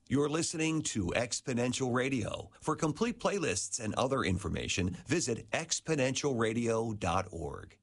You're listening to Exponential Radio. For complete playlists and other information, visit exponentialradio.org.